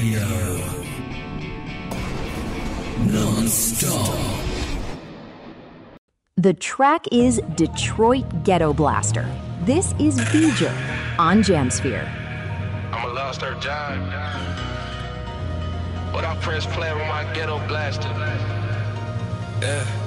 Radio. Non-stop. The track is Detroit Ghetto Blaster. This is V'ger on Jamsphere. I'm a lost earth giant, but I press play with my ghetto blaster. Yeah.